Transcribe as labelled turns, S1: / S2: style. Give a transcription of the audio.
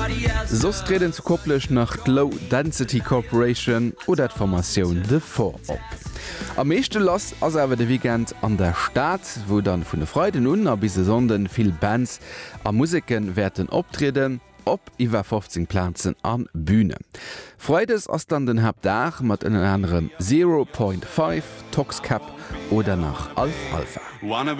S1: Sos treten zu kopplech nach Low Density Corporation oder d'Formatioun The Four op. Am meeschte lass ass awer de Weekend an der Staat, wo dann vun de Freuden un a bis sonden vill Bands a Musiken werden optreden, op iwwer 15 Planzen an Bühne. Freudes ass dann den Hauptdach mat en anderem 0.5, Toxcap oder nach Alf Alpha.